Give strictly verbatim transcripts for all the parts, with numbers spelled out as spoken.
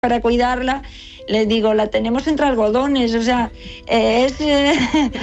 para cuidarla, les digo, la tenemos entre algodones, o sea, eh, es, eh,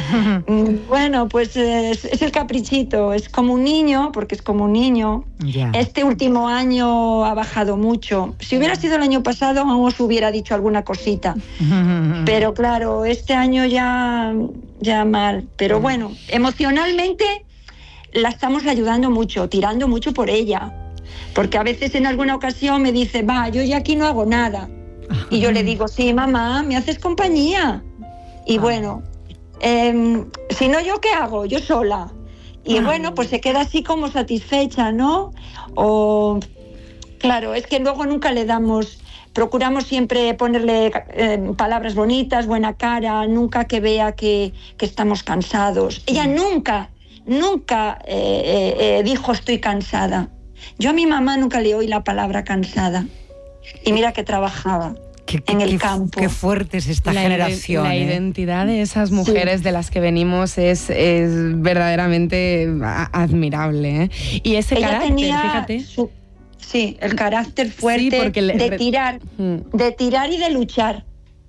bueno, pues eh, es, es el caprichito, es como un niño, porque es como un niño. Yeah. Este último año ha bajado mucho. Si hubiera sido el año pasado, aún os hubiera dicho alguna cosita, pero claro, este año ya, ya mal. Pero bueno, emocionalmente la estamos ayudando mucho, tirando mucho por ella. Porque a veces en alguna ocasión me dice, va, yo ya aquí no hago nada. Y yo le digo, sí, mamá, me haces compañía. Y ah. bueno, eh, si no, ¿yo qué hago? Yo sola. Y ah. bueno, pues se queda así como satisfecha, ¿no? O, claro, es que luego nunca le damos, procuramos siempre ponerle eh, palabras bonitas, buena cara, nunca que vea que, que estamos cansados. Ella nunca, nunca eh, eh, eh, dijo estoy cansada. Yo a mi mamá nunca le oí la palabra cansada. Y mira que trabajaba qué, en el qué, campo. Qué fuerte es esta la generación. La ¿eh? identidad de esas mujeres sí. de las que venimos es, es verdaderamente admirable. ¿eh? Y ese Ella carácter, tenía fíjate. Su, sí, el carácter fuerte sí, porque le, de tirar, mm. de tirar y de luchar.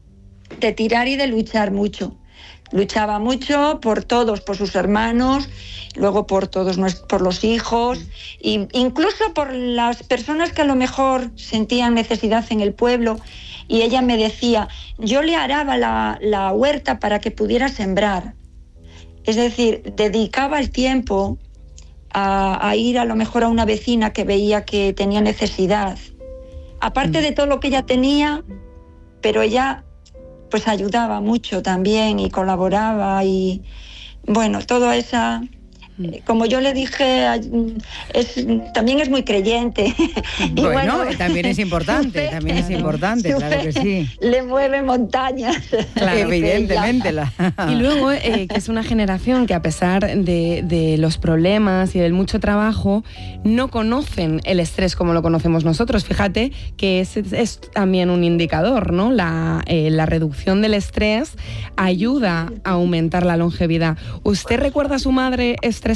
De tirar y de luchar mucho. Luchaba mucho por todos, por sus hermanos, luego por todos por los hijos, e incluso por las personas que a lo mejor sentían necesidad en el pueblo. Y ella me decía, yo le araba la, la huerta para que pudiera sembrar. Es decir, dedicaba el tiempo a, a ir a lo mejor a una vecina que veía que tenía necesidad. Aparte mm. de todo lo que ella tenía, pero ella pues ayudaba mucho también y colaboraba y bueno, toda esa, como yo le dije, es, también es muy creyente. Y bueno, bueno, también es importante, fe, también es importante, claro que sí. Le mueve montañas. Claro, evidentemente. La... Y luego, eh, que es una generación que a pesar de, de los problemas y del mucho trabajo, no conocen el estrés como lo conocemos nosotros. Fíjate que es, es también un indicador, ¿no? La, eh, la reducción del estrés ayuda a aumentar la longevidad. ¿Usted recuerda a su madre estresada?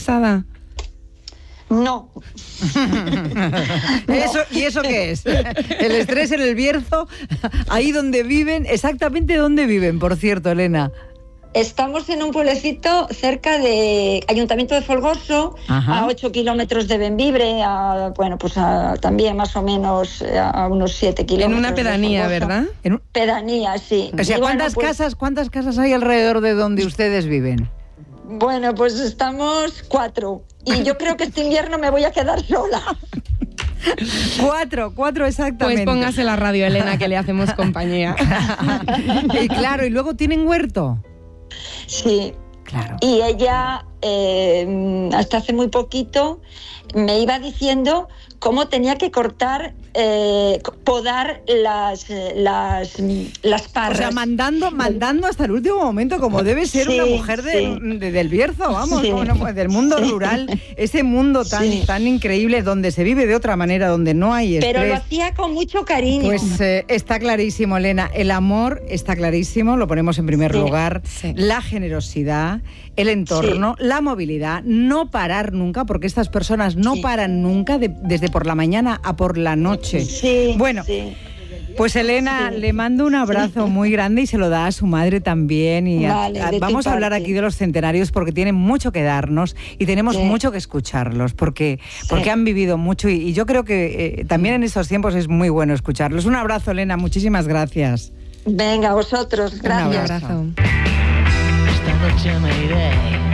No. ¿Eso, ¿Y eso qué es? El estrés en el Bierzo, ahí donde viven, exactamente donde viven, por cierto, Elena. Estamos en un pueblecito cerca de Ayuntamiento de Folgoso, Ajá. a ocho kilómetros de Bembibre, a, bueno, pues a, también más o menos a unos siete kilómetros. En una pedanía, ¿verdad? En un... Pedanía, sí. O sea, ¿cuántas, bueno, pues... casas, ¿cuántas casas hay alrededor de donde ustedes viven? Bueno, pues estamos cuatro. Y yo creo que este invierno me voy a quedar sola. Cuatro, cuatro exactamente. Pues póngase la radio, Elena, que le hacemos compañía. Y claro, ¿y luego tienen huerto? Sí. Claro. Y ella, eh, hasta hace muy poquito, me iba diciendo cómo tenía que cortar, eh, podar las, las, las parras. O sea, mandando, mandando hasta el último momento, como debe ser sí, una mujer de, sí. de, del Bierzo, vamos, sí. como, no, del mundo sí. rural, ese mundo tan, sí. tan increíble, donde se vive de otra manera, donde no hay estrés. Pero lo hacía con mucho cariño. Pues eh, está clarísimo, Elena, el amor está clarísimo, lo ponemos en primer sí. lugar, sí. la generosidad, el entorno, sí. la movilidad, no parar nunca, porque estas personas no sí. paran nunca, de, desde por la mañana a por la noche. Sí, bueno, sí. pues Elena, sí. le mando un abrazo sí. muy grande y se lo da a su madre también. Y vale, a, a, vamos a hablar parte. aquí de los centenarios porque tienen mucho que darnos y tenemos sí. mucho que escucharlos porque, sí. porque han vivido mucho y, y yo creo que eh, también en estos tiempos es muy bueno escucharlos. Un abrazo, Elena, muchísimas gracias. Venga, a vosotros, gracias. Un abrazo. Esta noche me iré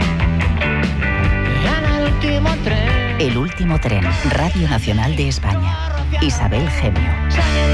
en el último tren. El último tren, Radio Nacional de España. Isabel Gemio.